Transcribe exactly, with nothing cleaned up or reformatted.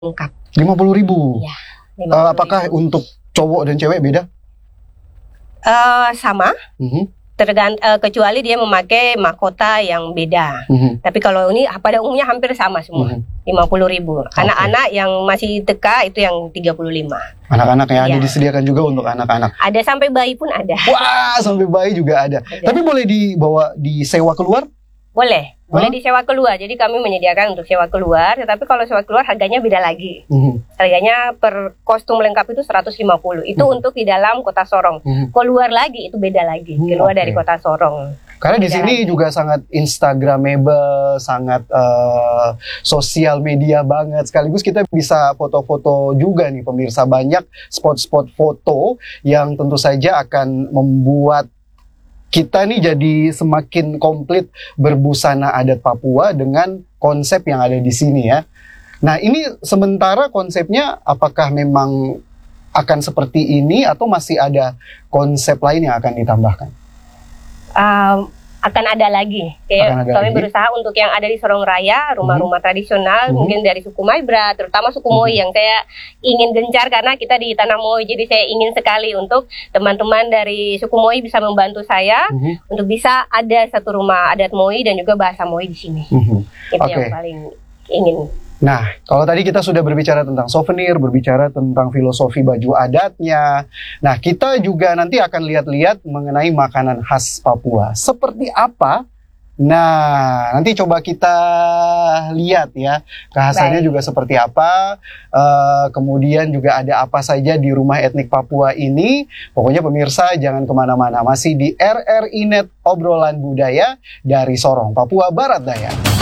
lengkap. lima puluh ribu? Iya. Uh, apakah untuk cowok dan cewek beda? Uh, sama. Mm-hmm. Tergant uh, kecuali dia memakai mahkota yang beda. Mm-hmm. Tapi kalau ini pada umumnya hampir sama semua. Mm-hmm. lima puluh ribu. Anak-anak okay. yang masih T K itu yang tiga puluh lima. Anak-anak yang ya. Ada disediakan juga untuk anak-anak. Ada sampai bayi pun ada. Wah, sampai bayi juga ada. ada. Tapi boleh dibawa disewa keluar? Boleh. Boleh huh? disewa keluar. Jadi kami menyediakan untuk sewa keluar. Tetapi kalau sewa keluar harganya beda lagi. Mm-hmm. Harganya per kostum lengkap itu seratus lima puluh. Itu mm-hmm. untuk di dalam Kota Sorong. Mm-hmm. Keluar lagi itu beda lagi. Mm-hmm. Keluar okay. dari Kota Sorong. Karena di sini lagi. juga sangat instagramable, sangat uh, sosial media banget. Sekaligus kita bisa foto-foto juga nih pemirsa. Banyak spot-spot foto yang tentu saja akan membuat kita nih jadi semakin komplit berbusana adat Papua dengan konsep yang ada di sini ya. Nah ini sementara konsepnya apakah memang akan seperti ini atau masih ada konsep lain yang akan ditambahkan? Um, akan ada lagi. Kayak ada kami lagi. berusaha untuk yang ada di Sorong Raya, rumah-rumah mm-hmm. tradisional, mm-hmm. mungkin dari suku Maibra, terutama suku Moi mm-hmm. yang saya ingin gencar karena kita di tanah Moi. Jadi saya ingin sekali untuk teman-teman dari suku Moi bisa membantu saya mm-hmm. untuk bisa ada satu rumah adat Moi dan juga bahasa Moi di sini. Mm-hmm. Itu okay. yang paling ingin. Nah, kalau tadi kita sudah berbicara tentang souvenir, berbicara tentang filosofi baju adatnya. Nah, kita juga nanti akan lihat-lihat mengenai makanan khas Papua. Seperti apa? Nah, nanti coba kita lihat ya. Kekhasannya juga seperti apa. Uh, kemudian juga ada apa saja di rumah etnik Papua ini. Pokoknya pemirsa jangan kemana-mana. Masih di R R I Net, obrolan budaya dari Sorong, Papua Barat Daya.